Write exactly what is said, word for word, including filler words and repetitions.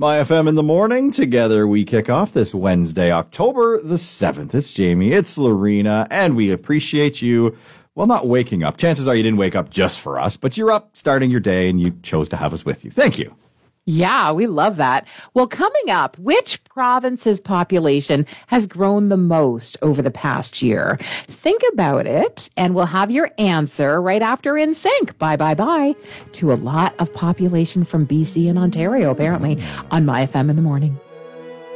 My F M in the morning. Together we kick off this Wednesday, October the seventh. It's Jamie, it's Lorena, and we appreciate you, well, not waking up. Chances are you didn't wake up just for us, but you're up starting your day and you chose to have us with you. Thank you. Yeah, we love that. Well, coming up, which province's population has grown the most over the past year? Think about it, and we'll have your answer right after In Sync. Bye, bye, bye. To a lot of population from B C and Ontario, apparently, on My F M in the morning.